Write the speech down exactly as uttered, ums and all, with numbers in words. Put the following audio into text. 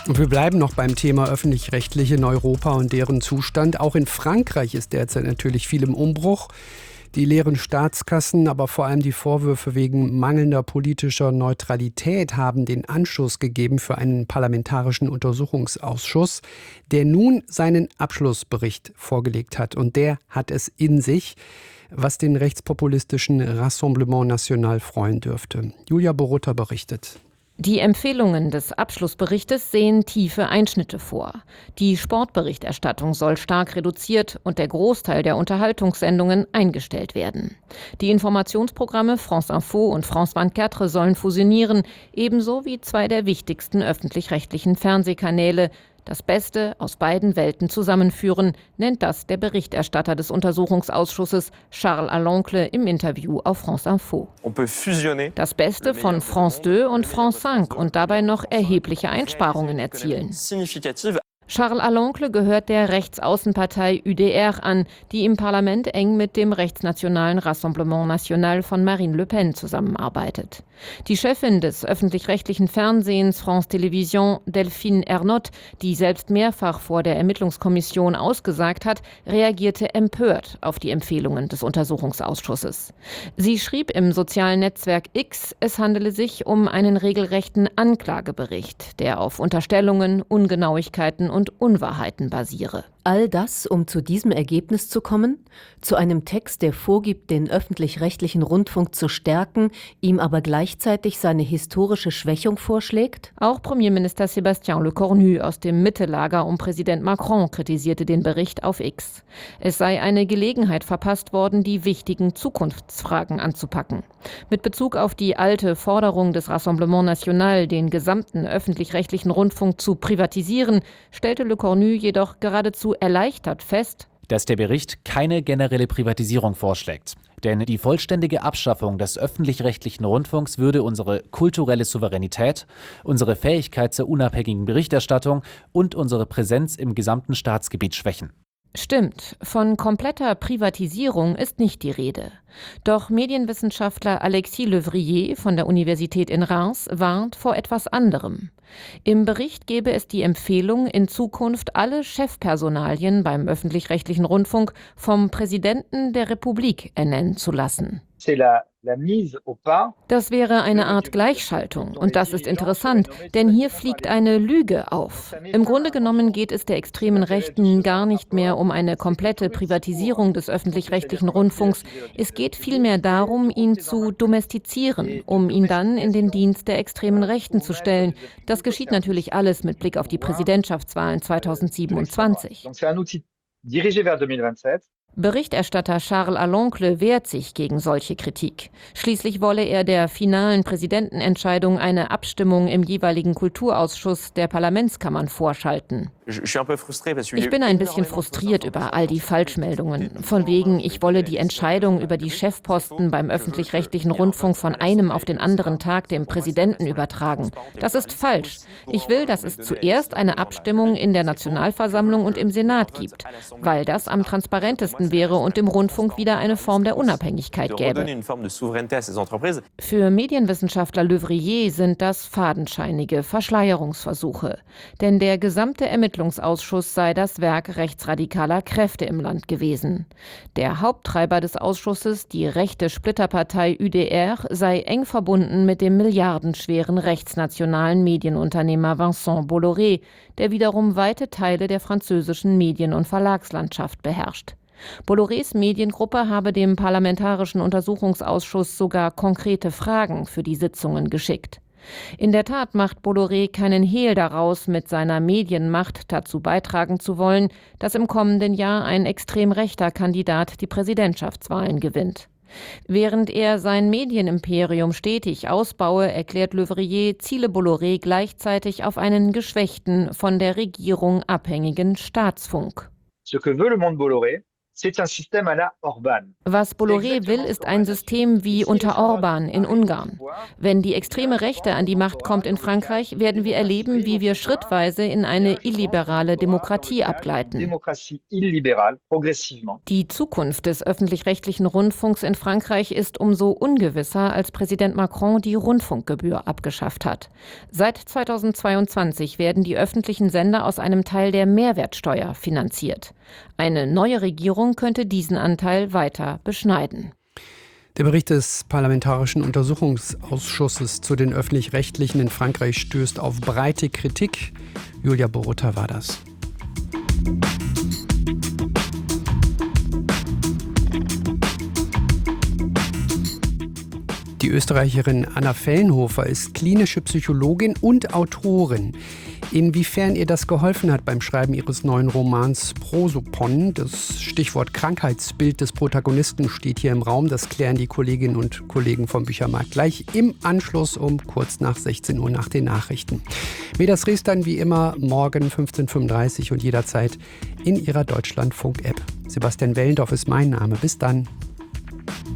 Und wir bleiben noch beim Thema öffentlich-rechtliche in Europa und deren Zustand. Auch in Frankreich ist derzeit natürlich viel im Umbruch. Die leeren Staatskassen, aber vor allem die Vorwürfe wegen mangelnder politischer Neutralität haben den Anstoß gegeben für einen parlamentarischen Untersuchungsausschuss, der nun seinen Abschlussbericht vorgelegt hat. Und der hat es in sich, was den rechtspopulistischen Rassemblement National freuen dürfte. Julia Borutta berichtet. Die Empfehlungen des Abschlussberichtes sehen tiefe Einschnitte vor. Die Sportberichterstattung soll stark reduziert und der Großteil der Unterhaltungssendungen eingestellt werden. Die Informationsprogramme France Info und France vierundzwanzig sollen fusionieren, ebenso wie zwei der wichtigsten öffentlich-rechtlichen Fernsehkanäle. Das Beste aus beiden Welten zusammenführen, nennt das der Berichterstatter des Untersuchungsausschusses Charles Aloncle im Interview auf France Info. Das Beste von France zwei und France fünf und dabei noch erhebliche Einsparungen erzielen. Charles Aloncle gehört der Rechtsaußenpartei U D R an, die im Parlament eng mit dem rechtsnationalen Rassemblement National von Marine Le Pen zusammenarbeitet. Die Chefin des öffentlich-rechtlichen Fernsehens France Télévisions, Delphine Ernotte, die selbst mehrfach vor der Ermittlungskommission ausgesagt hat, reagierte empört auf die Empfehlungen des Untersuchungsausschusses. Sie schrieb im sozialen Netzwerk X, es handele sich um einen regelrechten Anklagebericht, der auf Unterstellungen, Ungenauigkeiten und Unwahrheiten basiere. All das, um zu diesem Ergebnis zu kommen? Zu einem Text, der vorgibt, den öffentlich-rechtlichen Rundfunk zu stärken, ihm aber gleichzeitig seine historische Schwächung vorschlägt? Auch Premierminister Sébastien Lecornu aus dem Mittellager um Präsident Macron kritisierte den Bericht auf X. Es sei eine Gelegenheit verpasst worden, die wichtigen Zukunftsfragen anzupacken. Mit Bezug auf die alte Forderung des Rassemblement National, den gesamten öffentlich-rechtlichen Rundfunk zu privatisieren, stellte Lecornu jedoch geradezu erleichtert fest, dass der Bericht keine generelle Privatisierung vorschlägt. Denn die vollständige Abschaffung des öffentlich-rechtlichen Rundfunks würde unsere kulturelle Souveränität, unsere Fähigkeit zur unabhängigen Berichterstattung und unsere Präsenz im gesamten Staatsgebiet schwächen. Stimmt, von kompletter Privatisierung ist nicht die Rede. Doch Medienwissenschaftler Alexis Levrier von der Universität in Reims warnt vor etwas anderem. Im Bericht gebe es die Empfehlung, in Zukunft alle Chefpersonalien beim öffentlich-rechtlichen Rundfunk vom Präsidenten der Republik ernennen zu lassen. Das wäre eine Art Gleichschaltung und das ist interessant, denn hier fliegt eine Lüge auf. Im Grunde genommen geht es der extremen Rechten gar nicht mehr um eine komplette Privatisierung des öffentlich-rechtlichen Rundfunks. Es geht vielmehr darum, ihn zu domestizieren, um ihn dann in den Dienst der extremen Rechten zu stellen. Das geschieht natürlich alles mit Blick auf die Präsidentschaftswahlen zweitausendsiebenundzwanzig. Berichterstatter Charles Aloncle wehrt sich gegen solche Kritik. Schließlich wolle er der finalen Präsidentenentscheidung eine Abstimmung im jeweiligen Kulturausschuss der Parlamentskammern vorschalten. Ich bin ein bisschen frustriert über all die Falschmeldungen. Von wegen, ich wolle die Entscheidung über die Chefposten beim öffentlich-rechtlichen Rundfunk von einem auf den anderen Tag dem Präsidenten übertragen. Das ist falsch. Ich will, dass es zuerst eine Abstimmung in der Nationalversammlung und im Senat gibt, weil das am transparentesten wäre und dem Rundfunk wieder eine Form der Unabhängigkeit gäbe. Für Medienwissenschaftler Levrier sind das fadenscheinige Verschleierungsversuche. Denn der gesamte Ermittlungsausschuss sei das Werk rechtsradikaler Kräfte im Land gewesen. Der Haupttreiber des Ausschusses, die rechte Splitterpartei U D R, sei eng verbunden mit dem milliardenschweren rechtsnationalen Medienunternehmer Vincent Bolloré, der wiederum weite Teile der französischen Medien- und Verlagslandschaft beherrscht. Bollorés Mediengruppe habe dem Parlamentarischen Untersuchungsausschuss sogar konkrete Fragen für die Sitzungen geschickt. In der Tat macht Bolloré keinen Hehl daraus, mit seiner Medienmacht dazu beitragen zu wollen, dass im kommenden Jahr ein extrem rechter Kandidat die Präsidentschaftswahlen gewinnt. Während er sein Medienimperium stetig ausbaue, erklärt Levrier, ziele Bolloré gleichzeitig auf einen geschwächten, von der Regierung abhängigen Staatsfunk. Was Bolloré will, ist ein System wie unter Orban in Ungarn. Wenn die extreme Rechte an die Macht kommt in Frankreich, werden wir erleben, wie wir schrittweise in eine illiberale Demokratie abgleiten. Die Zukunft des öffentlich-rechtlichen Rundfunks in Frankreich ist umso ungewisser, als Präsident Macron die Rundfunkgebühr abgeschafft hat. Seit zweitausendzweiundzwanzig werden die öffentlichen Sender aus einem Teil der Mehrwertsteuer finanziert. Eine neue Regierung könnte diesen Anteil weiter beschneiden. Der Bericht des Parlamentarischen Untersuchungsausschusses zu den Öffentlich-Rechtlichen in Frankreich stößt auf breite Kritik. Julia Borutta war das. Die Österreicherin Anna Fellenhofer ist klinische Psychologin und Autorin. Inwiefern ihr das geholfen hat beim Schreiben ihres neuen Romans Prosopon, das Stichwort Krankheitsbild des Protagonisten steht hier im Raum, das klären die Kolleginnen und Kollegen vom Büchermarkt gleich im Anschluss um kurz nach sechzehn Uhr nach den Nachrichten. Medias Res dann wie immer morgen fünfzehn Uhr fünfunddreißig und jederzeit in ihrer Deutschlandfunk-App. Sebastian Wellendorf ist mein Name. Bis dann.